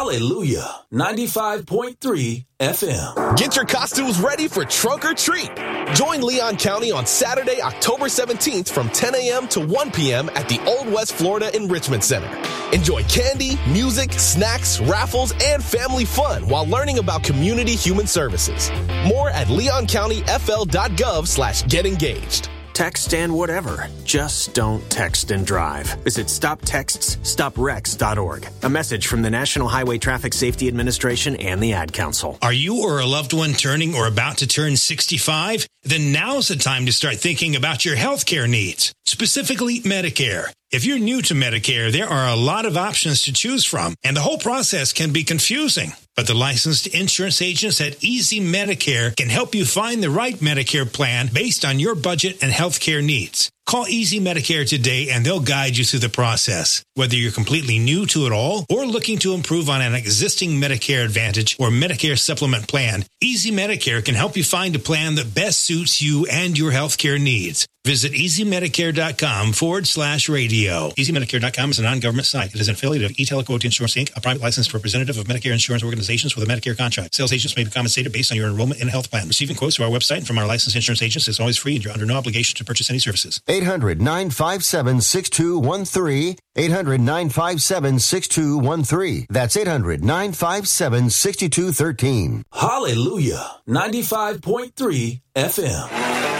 Hallelujah. 95.3 FM. Get your costumes ready for Trunk or Treat. Join Leon County on Saturday, October 17th from 10 a.m. to 1 p.m. at the Old West Florida Enrichment Center. Enjoy candy, music, snacks, raffles, and family fun while learning about community human services. More at leoncountyfl.gov/getengaged. Text and whatever. Just don't text and drive. Visit StopTextsStopWrecks.org. A message from the National Highway Traffic Safety Administration and the Ad Council. Are you or a loved one turning or about to turn 65? Then now's the time to start thinking about your health care needs, specifically Medicare. If you're new to Medicare, there are a lot of options to choose from, and the whole process can be confusing. But the licensed insurance agents at Easy Medicare can help you find the right Medicare plan based on your budget and health care needs. Call Easy Medicare today and they'll guide you through the process. Whether you're completely new to it all or looking to improve on an existing Medicare Advantage or Medicare Supplement plan, Easy Medicare can help you find a plan that best suits you and your health care needs. Visit easymedicare.com/radio. EasyMedicare.com is a non-government site. It is an affiliate of eTelequote Insurance, Inc., a private licensed representative of Medicare insurance organizations with a Medicare contract. Sales agents may be compensated based on your enrollment in a health plan. Receiving quotes through our website and from our licensed insurance agents is always free and you're under no obligation to purchase any services. 800-957-6213. 800-957-6213. That's 800-957-6213. Hallelujah. 95.3 FM.